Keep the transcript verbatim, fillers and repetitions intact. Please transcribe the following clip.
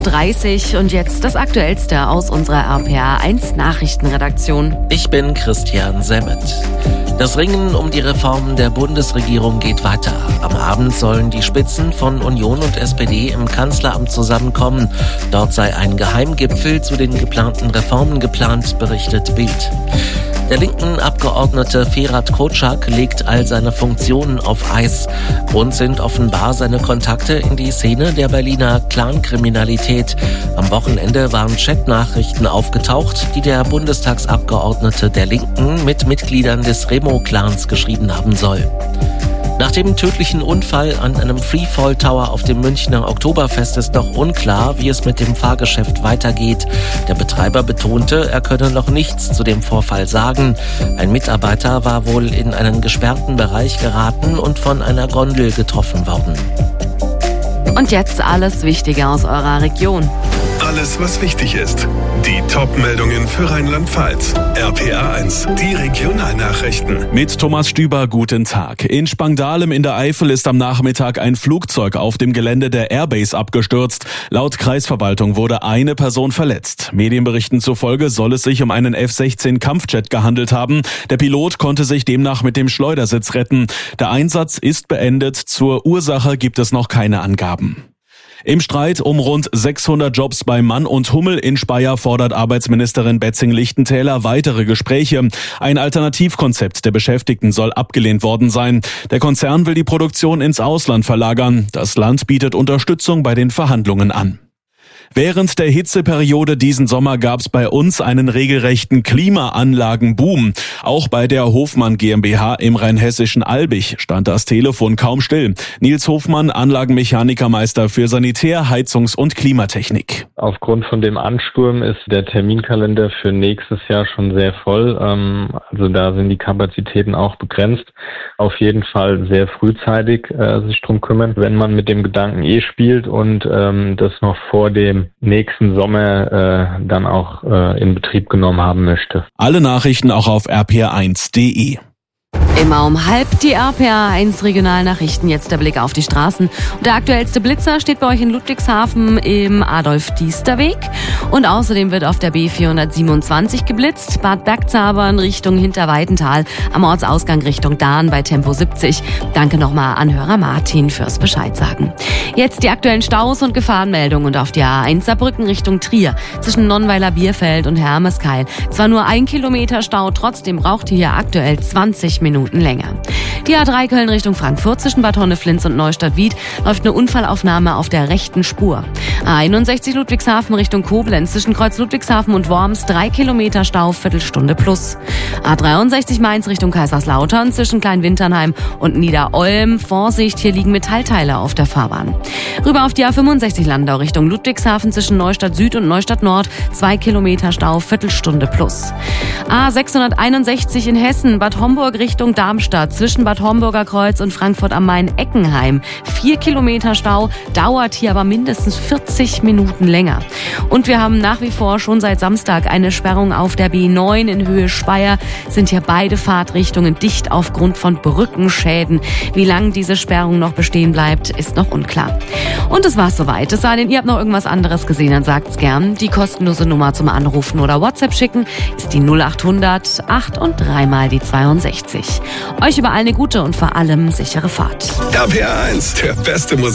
dreißig und jetzt das Aktuellste aus unserer R P A eins Nachrichtenredaktion. Ich bin Christian Semmet. Das Ringen um die Reformen der Bundesregierung geht weiter. Am Abend sollen die Spitzen von Union und S P D im Kanzleramt zusammenkommen. Dort sei ein Geheimgipfel zu den geplanten Reformen geplant, berichtet Bild. Der linken Abgeordnete Ferhat Kocak legt all seine Funktionen auf Eis. Grund sind offenbar seine Kontakte in die Szene der Berliner Clankriminalität. Am Wochenende waren Chatnachrichten aufgetaucht, die der Bundestagsabgeordnete der Linken mit Mitgliedern des Remo-Clans geschrieben haben soll. Nach dem tödlichen Unfall an einem Freefall Tower auf dem Münchner Oktoberfest ist noch unklar, wie es mit dem Fahrgeschäft weitergeht. Der Betreiber betonte, er könne noch nichts zu dem Vorfall sagen. Ein Mitarbeiter war wohl in einen gesperrten Bereich geraten und von einer Gondel getroffen worden. Und jetzt alles Wichtige aus eurer Region. Alles, was wichtig ist. Die Top-Meldungen für Rheinland-Pfalz. R P A eins, die Regionalnachrichten. Mit Thomas Stüber, guten Tag. In Spangdahlem in der Eifel ist am Nachmittag ein Flugzeug auf dem Gelände der Airbase abgestürzt. Laut Kreisverwaltung wurde eine Person verletzt. Medienberichten zufolge soll es sich um einen F sechzehn Kampfjet gehandelt haben. Der Pilot konnte sich demnach mit dem Schleudersitz retten. Der Einsatz ist beendet. Zur Ursache gibt es noch keine Angaben. Im Streit um rund sechshundert Jobs bei Mann und Hummel in Speyer fordert Arbeitsministerin Betzing-Lichtentäler weitere Gespräche. Ein Alternativkonzept der Beschäftigten soll abgelehnt worden sein. Der Konzern will die Produktion ins Ausland verlagern. Das Land bietet Unterstützung bei den Verhandlungen an. Während der Hitzeperiode diesen Sommer gab es bei uns einen regelrechten Klimaanlagenboom. Auch bei der Hofmann GmbH im rheinhessischen Albig stand das Telefon kaum still. Nils Hofmann, Anlagenmechanikermeister für Sanitär-, Heizungs- und Klimatechnik. Aufgrund von dem Ansturm ist der Terminkalender für nächstes Jahr schon sehr voll. Also da sind die Kapazitäten auch begrenzt. Auf jeden Fall sehr frühzeitig äh, sich drum kümmern, wenn man mit dem Gedanken eh spielt und ähm, das noch vor dem nächsten Sommer äh, dann auch äh, in Betrieb genommen haben möchte. Alle Nachrichten auch auf r p a eins punkt d e. Immer um halb die R P A eins Regionalnachrichten. Jetzt der Blick auf die Straßen. Und der aktuellste Blitzer steht bei euch in Ludwigshafen im Adolf-Diester-Weg. Und außerdem wird auf der B vierhundertsiebenundzwanzig geblitzt. Bad Bergzabern Richtung Hinterweidenthal, am Ortsausgang Richtung Dahn bei Tempo siebzig. Danke nochmal an Hörer Martin fürs Bescheid sagen. Jetzt die aktuellen Staus und Gefahrenmeldungen und auf die A eins Saarbrücken Richtung Trier zwischen Nonnweiler Bierfeld und Hermeskeil. Zwar nur ein Kilometer Stau, trotzdem braucht ihr hier aktuell zwanzig Minuten länger. Die A drei Köln Richtung Frankfurt zwischen Bad Honneflins und Neustadt-Wied läuft eine Unfallaufnahme auf der rechten Spur. A einundsechzig Ludwigshafen Richtung Koblenz zwischen Kreuz Ludwigshafen und Worms drei Kilometer Stau, Viertelstunde plus. A dreiundsechzig Mainz Richtung Kaiserslautern zwischen Kleinwinternheim und Niederolm. Vorsicht, hier liegen Metallteile auf der Fahrbahn. Rüber auf die A fünfundsechzig Landau Richtung Ludwigshafen zwischen Neustadt Süd und Neustadt Nord zwei Kilometer Stau, Viertelstunde plus. A sechshunderteinundsechzig in Hessen Bad Homburg Richtung Darmstadt zwischen Bad Homburger Kreuz und Frankfurt am Main Eckenheim. Vier Kilometer Stau, dauert hier aber mindestens vierzig Minuten länger. Und wir haben nach wie vor schon seit Samstag eine Sperrung auf der B neun in Höhe Speyer. Sind hier beide Fahrtrichtungen dicht aufgrund von Brückenschäden. Wie lange diese Sperrung noch bestehen bleibt, ist noch unklar. Und es war's soweit. Es sei denn, ihr habt noch irgendwas anderes gesehen, dann sagt's gern. Die kostenlose Nummer zum Anrufen oder WhatsApp schicken ist die null achthundert acht und dreimal die zweiundsechzig. Euch überall eine gute und vor allem sichere Fahrt. R P A eins, der beste Musik.